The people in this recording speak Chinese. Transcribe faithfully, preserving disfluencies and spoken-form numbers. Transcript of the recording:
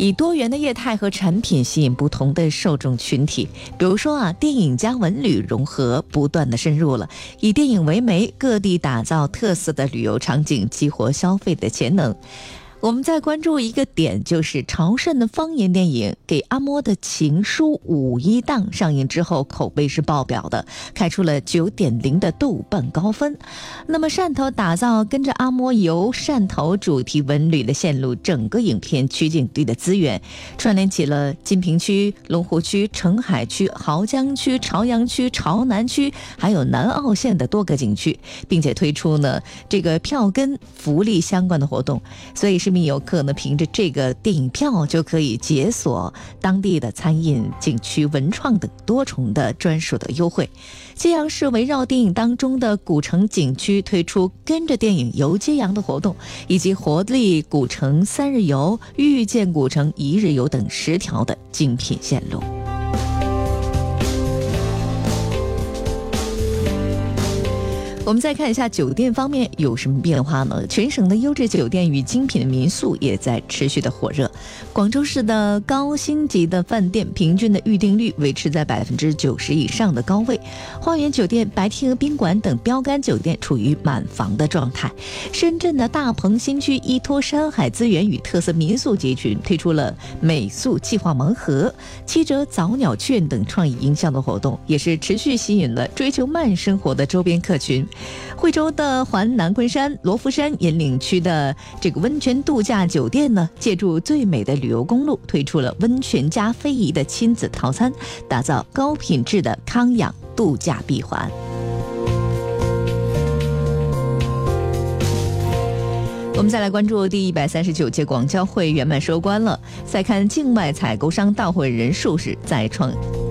以多元的业态和产品吸引不同的受众群体。比如说啊，电影加文旅融合不断的深入了，以电影为媒，各地打造特色的旅游场景，激活消费的潜能。我们再关注一个点，就是潮汕的方言电影《给阿嬷的情书》五一档上映之后，口碑是爆表的，开出了 九点零 的豆瓣高分。那么汕头打造跟着阿嬷游汕头主题文旅的线路，整个影片取景地的资源串联起了金平区、龙湖区、澄海区、濠江区、朝阳区、朝南区，还有南澳县的多个景区，并且推出呢这个票根福利相关的活动，所以是市民游客呢，凭着这个电影票就可以解锁当地的餐饮、景区、文创等多重的专属的优惠。揭阳市围绕电影当中的古城景区推出跟着电影游揭阳的活动，以及活力古城三日游、遇见古城一日游等十条的精品线路。我们再看一下酒店方面有什么变化呢？全省的优质酒店与精品民宿也在持续的火热。广州市的高星级的饭店平均的预订率维持在百分之九十以上的高位，花园酒店、白天鹅宾馆等标杆酒店处于满房的状态。深圳的大鹏新区依托山海资源与特色民宿集群，推出了美宿计划盲盒、七折早鸟券等创意营销的活动，也是持续吸引了追求慢生活的周边客群。惠州的环南昆山、罗浮山引领区的这个温泉度假酒店呢，借助最美的旅游公路，推出了温泉加非遗的亲子套餐，打造高品质的康养度假闭环。我们再来关注第一百三十九届广交会圆满收官了。再看境外采购商到会人数是再创